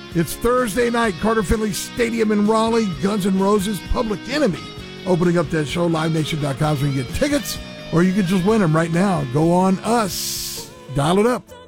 It's Thursday night, Carter Finley Stadium in Raleigh, Guns N' Roses, Public Enemy opening up that show. LiveNation.com so you can get tickets, or you can just win them right now. Go on us. Dial it up.